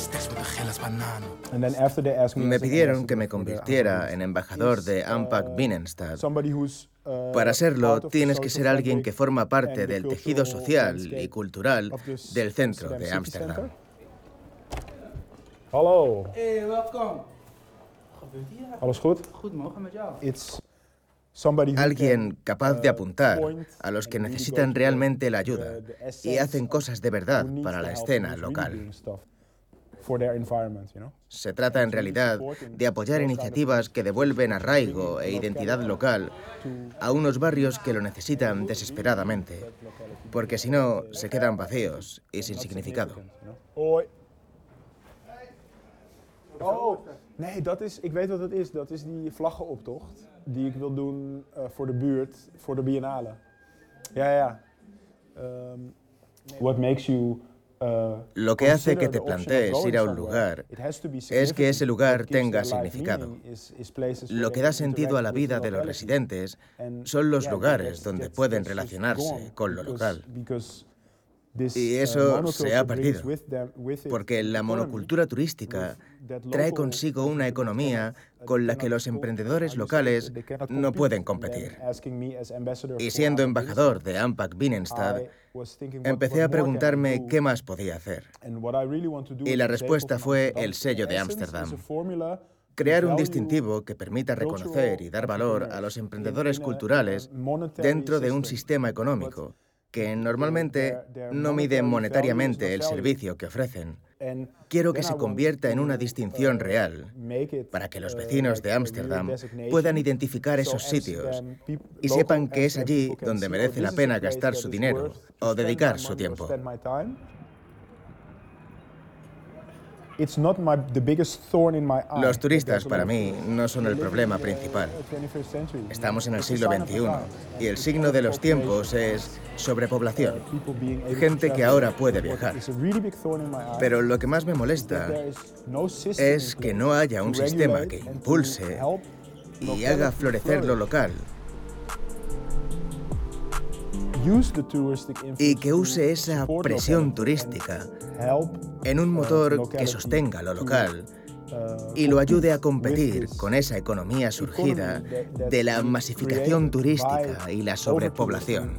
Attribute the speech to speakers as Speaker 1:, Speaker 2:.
Speaker 1: Me pidieron que me convirtiera en embajador de Ampak Binnenstad. Para serlo, tienes que ser alguien que forma parte del tejido social y cultural del centro de Ámsterdam.
Speaker 2: Hallo.
Speaker 3: Hey, welkom.
Speaker 2: Alles goed?
Speaker 3: Goed man, hoe gaat het met jou?
Speaker 2: It's somebody who
Speaker 1: Alguien
Speaker 2: can,
Speaker 1: capaz de apuntar
Speaker 2: point
Speaker 1: a los que
Speaker 2: and really
Speaker 1: necesitan
Speaker 2: go to
Speaker 1: realmente la
Speaker 2: the
Speaker 1: ayuda y
Speaker 2: essence
Speaker 1: hacen cosas de verdad
Speaker 2: who needs
Speaker 1: para
Speaker 2: the
Speaker 1: la
Speaker 2: help and
Speaker 1: escena
Speaker 2: who's really
Speaker 1: local.
Speaker 2: doing stuff for their environment, you know?
Speaker 1: Se trata en realidad de apoyar iniciativas que devuelven arraigo e identidad local a unos barrios que lo necesitan desesperadamente, porque si no, se quedan vacíos y sin significado.
Speaker 2: Hoi. Oh, nee, ik weet wat het is. Dat is die vlaggenoptocht die ik wil doen voor de buurt, voor de Biennale. Ja. What makes you
Speaker 1: Lo que hace que te plantees ir a un lugar es que ese lugar tenga significado. Lo que da sentido a la vida de los residentes son los lugares donde pueden relacionarse con lo local. Y eso se ha perdido, porque la monocultura turística trae consigo una economía con la que los emprendedores locales no pueden competir. Y siendo embajador de Ampak Binnenstad, empecé a preguntarme qué más podía hacer. Y la respuesta fue el sello de Ámsterdam. Crear un distintivo que permita reconocer y dar valor a los emprendedores culturales dentro de un sistema económico que normalmente no mide monetariamente el servicio que ofrecen. Quiero que se convierta en una distinción real para que los vecinos de Ámsterdam puedan identificar esos sitios y sepan que es allí donde merece la pena gastar su dinero o dedicar su tiempo. Los turistas para mí no son el problema principal. Estamos en el siglo XXI y el signo de los tiempos es sobrepoblación. Gente que ahora puede viajar. Pero lo que más me molesta es que no haya un sistema que impulse y haga florecer lo local y que use esa presión turística en un motor que sostenga lo local y lo ayude a competir con esa economía surgida de la masificación turística y la sobrepoblación.